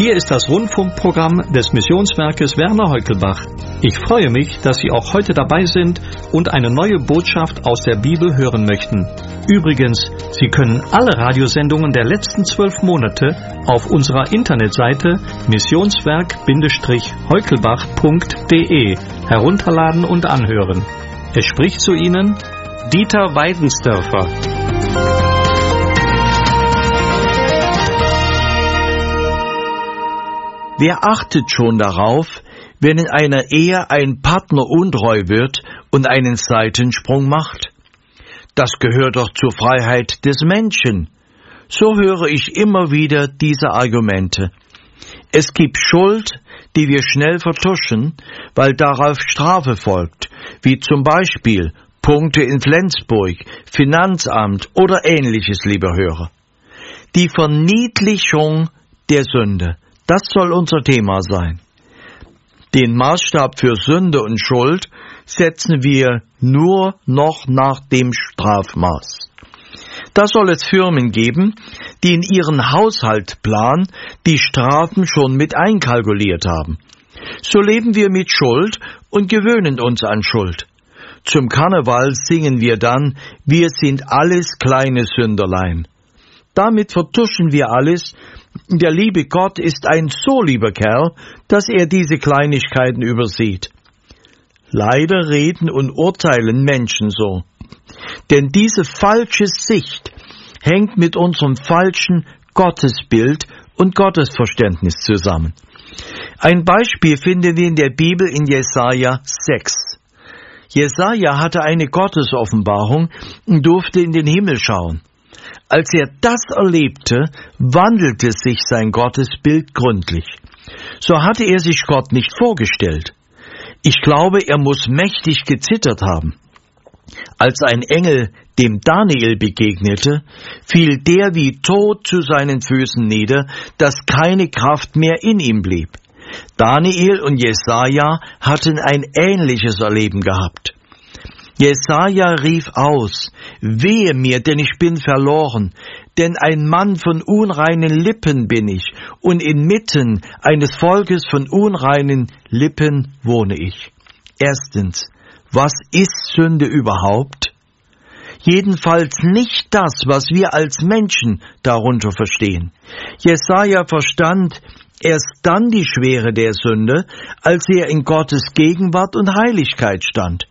Hier ist das Rundfunkprogramm des Missionswerkes Werner Heukelbach. Ich freue mich, dass Sie auch heute dabei sind und eine neue Botschaft aus der Bibel hören möchten. Übrigens, Sie können alle Radiosendungen der letzten 12 Monate auf unserer Internetseite missionswerk-heukelbach.de herunterladen und anhören. Es spricht zu Ihnen Dieter Weidensdörfer. Wer achtet schon darauf, wenn in einer Ehe ein Partner untreu wird und einen Seitensprung macht? Das gehört doch zur Freiheit des Menschen. So höre ich immer wieder diese Argumente. Es gibt Schuld, die wir schnell vertuschen, weil darauf Strafe folgt, wie zum Beispiel Punkte in Flensburg, Finanzamt oder Ähnliches, lieber Hörer. Die Verniedlichung der Sünde. Das soll unser Thema sein. Den Maßstab für Sünde und Schuld setzen wir nur noch nach dem Strafmaß. Da soll es Firmen geben, die in ihren Haushaltsplan die Strafen schon mit einkalkuliert haben. So leben wir mit Schuld und gewöhnen uns an Schuld. Zum Karneval singen wir dann, wir sind alles kleine Sünderlein. Damit vertuschen wir alles. Der liebe Gott ist ein so lieber Kerl, dass er diese Kleinigkeiten übersieht. Leider reden und urteilen Menschen so. Denn diese falsche Sicht hängt mit unserem falschen Gottesbild und Gottesverständnis zusammen. Ein Beispiel finden wir in der Bibel in Jesaja 6. Jesaja hatte eine Gottesoffenbarung und durfte in den Himmel schauen. Als er das erlebte, wandelte sich sein Gottesbild gründlich. So hatte er sich Gott nicht vorgestellt. Ich glaube, er muss mächtig gezittert haben. Als ein Engel dem Daniel begegnete, fiel der wie tot zu seinen Füßen nieder, dass keine Kraft mehr in ihm blieb. Daniel und Jesaja hatten ein ähnliches Erleben gehabt. Jesaja rief aus, wehe mir, denn ich bin verloren, denn ein Mann von unreinen Lippen bin ich, und inmitten eines Volkes von unreinen Lippen wohne ich. Erstens, was ist Sünde überhaupt? Jedenfalls nicht das, was wir als Menschen darunter verstehen. Jesaja verstand erst dann die Schwere der Sünde, als er in Gottes Gegenwart und Heiligkeit stand.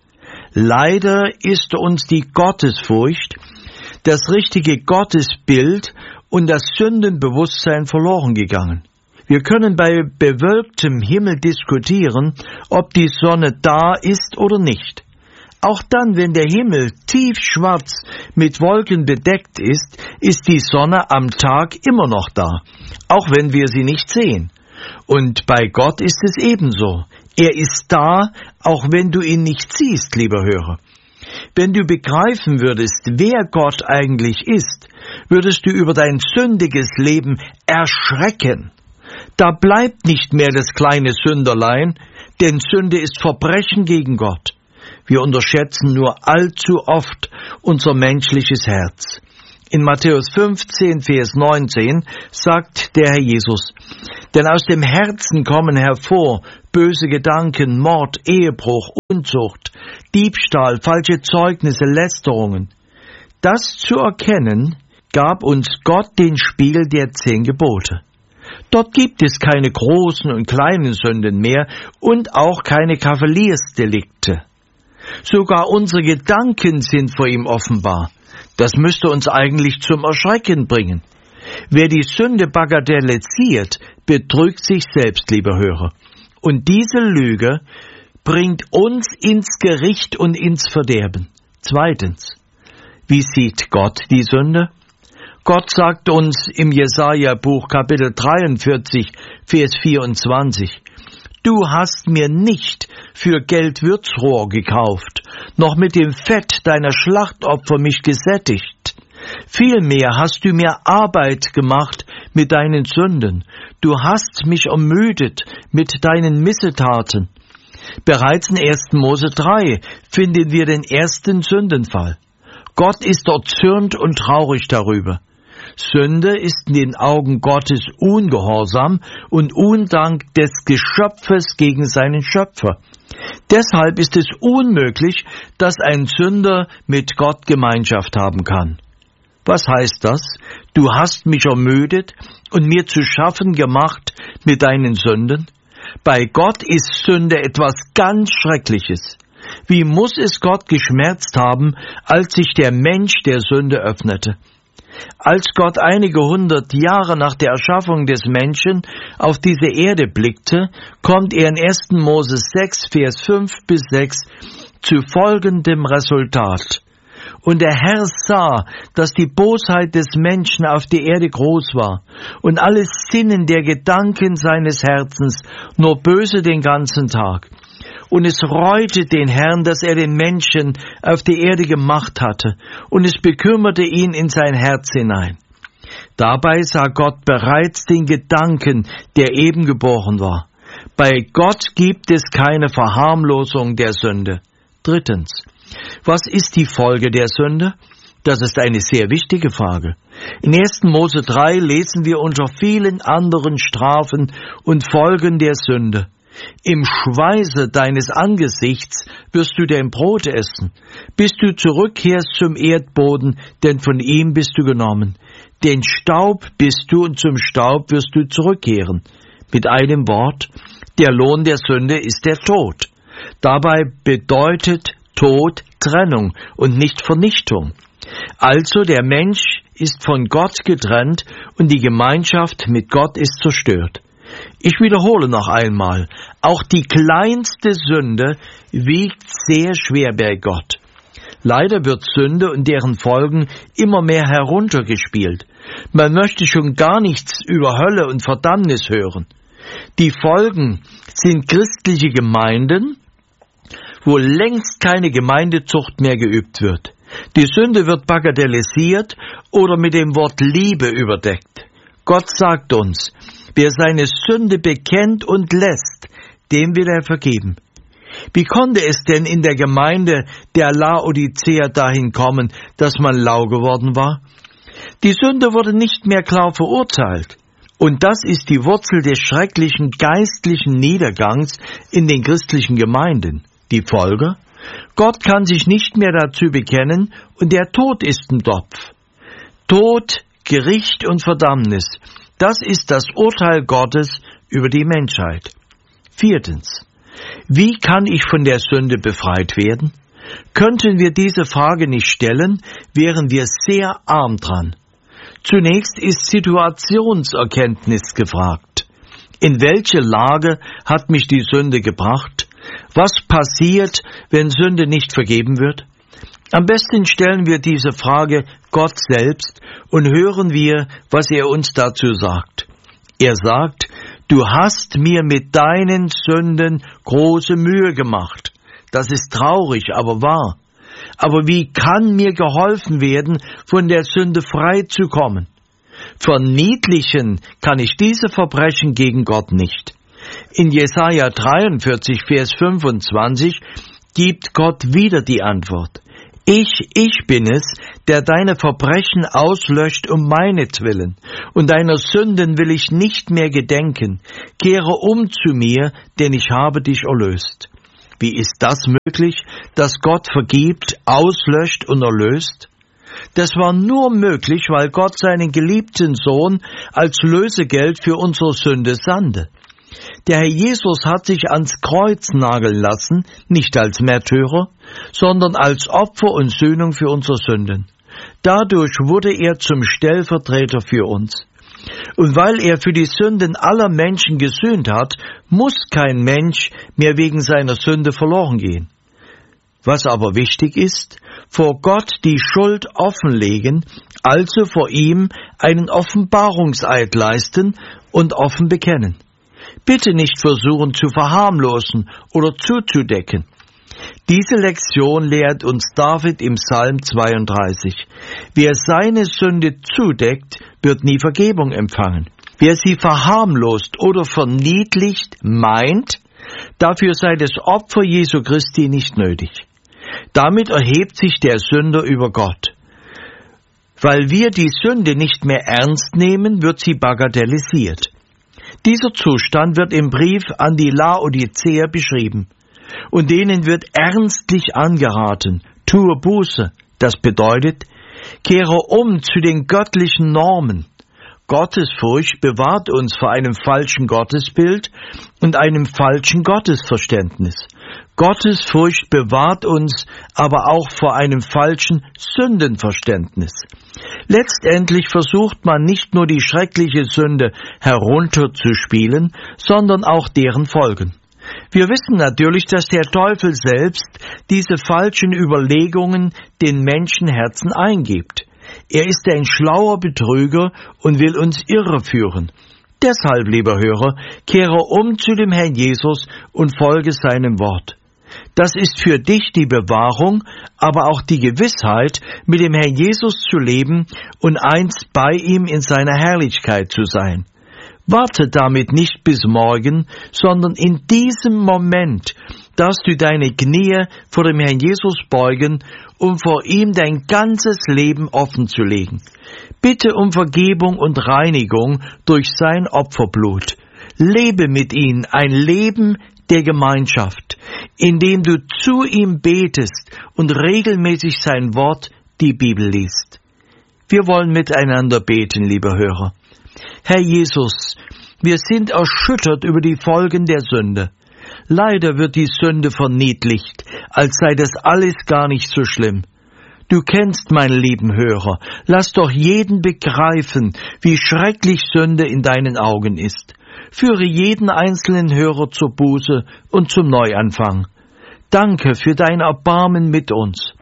Leider ist uns die Gottesfurcht, das richtige Gottesbild und das Sündenbewusstsein verloren gegangen. Wir können bei bewölktem Himmel diskutieren, ob die Sonne da ist oder nicht. Auch dann, wenn der Himmel tiefschwarz mit Wolken bedeckt ist, ist die Sonne am Tag immer noch da, auch wenn wir sie nicht sehen. Und bei Gott ist es ebenso. Er ist da, auch wenn du ihn nicht siehst, lieber Hörer. Wenn du begreifen würdest, wer Gott eigentlich ist, würdest du über dein sündiges Leben erschrecken. Da bleibt nicht mehr das kleine Sünderlein, denn Sünde ist Verbrechen gegen Gott. Wir unterschätzen nur allzu oft unser menschliches Herz. In Matthäus 15, Vers 19 sagt der Herr Jesus, denn aus dem Herzen kommen hervor böse Gedanken, Mord, Ehebruch, Unzucht, Diebstahl, falsche Zeugnisse, Lästerungen. Das zu erkennen, gab uns Gott den Spiegel der 10 Gebote. Dort gibt es keine großen und kleinen Sünden mehr und auch keine Kavaliersdelikte. Sogar unsere Gedanken sind vor ihm offenbar. Das müsste uns eigentlich zum Erschrecken bringen. Wer die Sünde bagatellisiert, betrügt sich selbst, lieber Hörer. Und diese Lüge bringt uns ins Gericht und ins Verderben. Zweitens, wie sieht Gott die Sünde? Gott sagt uns im Jesaja-Buch Kapitel 43, Vers 24, Du hast mir nicht für Geld Würzrohr gekauft, noch mit dem Fett deiner Schlachtopfer mich gesättigt. Vielmehr hast du mir Arbeit gemacht mit deinen Sünden. Du hast mich ermüdet mit deinen Missetaten. Bereits in 1. Mose 3 finden wir den ersten Sündenfall. Gott ist erzürnt und traurig darüber. Sünde ist in den Augen Gottes Ungehorsam und Undank des Geschöpfes gegen seinen Schöpfer. Deshalb ist es unmöglich, dass ein Sünder mit Gott Gemeinschaft haben kann. Was heißt das? Du hast mich ermüdet und mir zu schaffen gemacht mit deinen Sünden? Bei Gott ist Sünde etwas ganz Schreckliches. Wie muss es Gott geschmerzt haben, als sich der Mensch der Sünde öffnete? Als Gott einige 100 Jahre nach der Erschaffung des Menschen auf diese Erde blickte, kommt er in 1. Mose 6, Vers 5 bis 6 zu folgendem Resultat. Und der Herr sah, dass die Bosheit des Menschen auf der Erde groß war und alles Sinnen der Gedanken seines Herzens nur böse den ganzen Tag. Und es reute den Herrn, dass er den Menschen auf die Erde gemacht hatte, und es bekümmerte ihn in sein Herz hinein. Dabei sah Gott bereits den Gedanken, der eben geboren war. Bei Gott gibt es keine Verharmlosung der Sünde. Drittens. Was ist die Folge der Sünde? Das ist eine sehr wichtige Frage. In 1. Mose 3 lesen wir unter vielen anderen Strafen und Folgen der Sünde: Im Schweiße deines Angesichts wirst du dein Brot essen, bis du zurückkehrst zum Erdboden, denn von ihm bist du genommen. Den Staub bist du und zum Staub wirst du zurückkehren. Mit einem Wort, der Lohn der Sünde ist der Tod. Dabei bedeutet Tod Trennung und nicht Vernichtung. Also der Mensch ist von Gott getrennt und die Gemeinschaft mit Gott ist zerstört. Ich wiederhole noch einmal, auch die kleinste Sünde wiegt sehr schwer bei Gott. Leider wird Sünde und deren Folgen immer mehr heruntergespielt. Man möchte schon gar nichts über Hölle und Verdammnis hören. Die Folgen sind christliche Gemeinden, wo längst keine Gemeindezucht mehr geübt wird. Die Sünde wird bagatellisiert oder mit dem Wort Liebe überdeckt. Gott sagt uns, wer seine Sünde bekennt und lässt, dem will er vergeben. Wie konnte es denn in der Gemeinde der Laodicea dahin kommen, dass man lau geworden war? Die Sünde wurde nicht mehr klar verurteilt. Und das ist die Wurzel des schrecklichen geistlichen Niedergangs in den christlichen Gemeinden. Die Folge? Gott kann sich nicht mehr dazu bekennen und der Tod ist im Topf. Tod, Gericht und Verdammnis, das ist das Urteil Gottes über die Menschheit. Viertens. Wie kann ich von der Sünde befreit werden? Könnten wir diese Frage nicht stellen, wären wir sehr arm dran. Zunächst ist Situationserkenntnis gefragt. In welche Lage hat mich die Sünde gebracht? Was passiert, wenn Sünde nicht vergeben wird? Am besten stellen wir diese Frage Gott selbst und hören wir, was er uns dazu sagt. Er sagt, du hast mir mit deinen Sünden große Mühe gemacht. Das ist traurig, aber wahr. Aber wie kann mir geholfen werden, von der Sünde frei zu kommen? Verniedlichen kann ich diese Verbrechen gegen Gott nicht. In Jesaja 43, Vers 25 gibt Gott wieder die Antwort. Ich bin es, der deine Verbrechen auslöscht um meinetwillen, und deiner Sünden will ich nicht mehr gedenken. Kehre um zu mir, denn ich habe dich erlöst. Wie ist das möglich, dass Gott vergibt, auslöscht und erlöst? Das war nur möglich, weil Gott seinen geliebten Sohn als Lösegeld für unsere Sünde sandte. Der Herr Jesus hat sich ans Kreuz nageln lassen, nicht als Märtyrer, sondern als Opfer und Sühnung für unsere Sünden. Dadurch wurde er zum Stellvertreter für uns. Und weil er für die Sünden aller Menschen gesühnt hat, muss kein Mensch mehr wegen seiner Sünde verloren gehen. Was aber wichtig ist, vor Gott die Schuld offenlegen, also vor ihm einen Offenbarungseid leisten und offen bekennen. Bitte nicht versuchen zu verharmlosen oder zuzudecken. Diese Lektion lehrt uns David im Psalm 32. Wer seine Sünde zudeckt, wird nie Vergebung empfangen. Wer sie verharmlost oder verniedlicht, meint, dafür sei das Opfer Jesu Christi nicht nötig. Damit erhebt sich der Sünder über Gott. Weil wir die Sünde nicht mehr ernst nehmen, wird sie bagatellisiert. Dieser Zustand wird im Brief an die Laodicea beschrieben. Und denen wird ernstlich angeraten, tue Buße. Das bedeutet, kehre um zu den göttlichen Normen. Gottesfurcht bewahrt uns vor einem falschen Gottesbild und einem falschen Gottesverständnis. Gottesfurcht bewahrt uns aber auch vor einem falschen Sündenverständnis. Letztendlich versucht man nicht nur die schreckliche Sünde herunterzuspielen, sondern auch deren Folgen. Wir wissen natürlich, dass der Teufel selbst diese falschen Überlegungen den Menschenherzen eingibt. Er ist ein schlauer Betrüger und will uns irreführen. Deshalb, lieber Hörer, kehre um zu dem Herrn Jesus und folge seinem Wort. Das ist für dich die Bewahrung, aber auch die Gewissheit, mit dem Herrn Jesus zu leben und einst bei ihm in seiner Herrlichkeit zu sein. Warte damit nicht bis morgen, sondern in diesem Moment darfst du deine Knie vor dem Herrn Jesus beugen, um vor ihm dein ganzes Leben offen zu legen. Bitte um Vergebung und Reinigung durch sein Opferblut. Lebe mit ihm ein Leben der Gemeinschaft, indem du zu ihm betest und regelmäßig sein Wort, die Bibel, liest. Wir wollen miteinander beten, lieber Hörer. Herr Jesus, wir sind erschüttert über die Folgen der Sünde. Leider wird die Sünde verniedlicht, als sei das alles gar nicht so schlimm. Du kennst, meine lieben Hörer, lass doch jeden begreifen, wie schrecklich Sünde in deinen Augen ist. Führe jeden einzelnen Hörer zur Buße und zum Neuanfang. Danke für dein Erbarmen mit uns.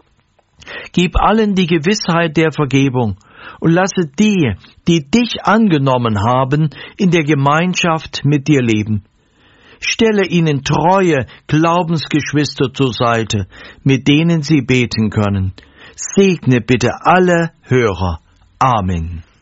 Gib allen die Gewissheit der Vergebung und lasse die, die dich angenommen haben, in der Gemeinschaft mit dir leben. Stelle ihnen treue Glaubensgeschwister zur Seite, mit denen sie beten können. Segne bitte alle Hörer. Amen.